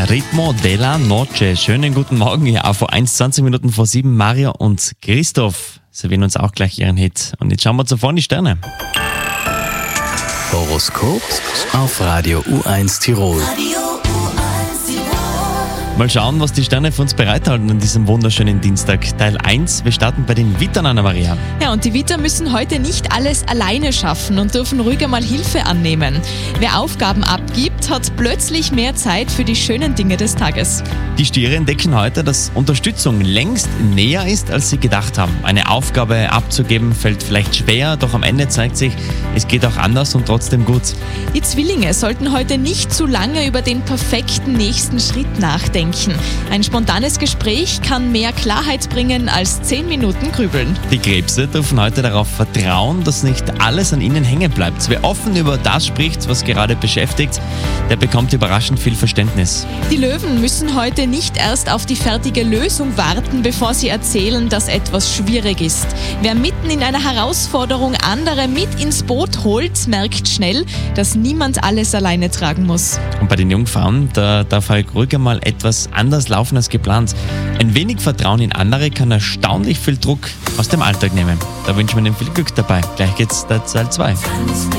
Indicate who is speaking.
Speaker 1: Ritmo della Noche. Schönen guten Morgen hier auf 20 Minuten vor 7. Mario und Christoph servieren uns auch gleich ihren Hit. Und jetzt schauen wir zuvor in die Sterne.
Speaker 2: Horoskop auf Radio U1 Tirol.
Speaker 1: Mal schauen, was die Sterne für uns bereithalten an diesem wunderschönen Dienstag. Teil 1, wir starten bei den Wittern, Anna-Maria.
Speaker 3: Ja, und die Witter müssen heute nicht alles alleine schaffen und dürfen ruhiger mal Hilfe annehmen. Wer Aufgaben abgibt, hat plötzlich mehr Zeit für die schönen Dinge des Tages.
Speaker 1: Die Stiere entdecken heute, dass Unterstützung längst näher ist, als sie gedacht haben. Eine Aufgabe abzugeben fällt vielleicht schwer, doch am Ende zeigt sich, es geht auch anders und trotzdem gut.
Speaker 3: Die Zwillinge sollten heute nicht zu lange über den perfekten nächsten Schritt nachdenken. Ein spontanes Gespräch kann mehr Klarheit bringen als 10 Minuten grübeln.
Speaker 1: Die Krebse dürfen heute darauf vertrauen, dass nicht alles an ihnen hängen bleibt. Wer offen über das spricht, was gerade beschäftigt, der bekommt überraschend viel Verständnis.
Speaker 3: Die Löwen müssen heute nicht erst auf die fertige Lösung warten, bevor sie erzählen, dass etwas schwierig ist. Wer mitten in einer Herausforderung andere mit ins Boot holt, merkt schnell, dass niemand alles alleine tragen muss.
Speaker 1: Und bei den Jungfrauen, da darf halt ruhiger mal etwas anders laufen als geplant. Ein wenig Vertrauen in andere kann erstaunlich viel Druck aus dem Alltag nehmen. Da wünschen wir Ihnen viel Glück dabei. Gleich geht's der Teil 2.